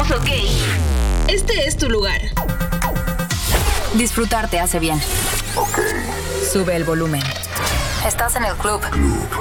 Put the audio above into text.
Estamos ok. Este es tu lugar. Disfrutar te hace bien. Ok. Sube el volumen. Estás en el club.